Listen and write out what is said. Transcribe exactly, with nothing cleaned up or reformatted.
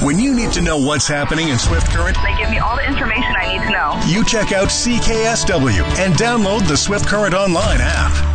When you need to know what's happening in Swift Current, They give me all the information I need to know. you check out C K S W and download the Swift Current Online app.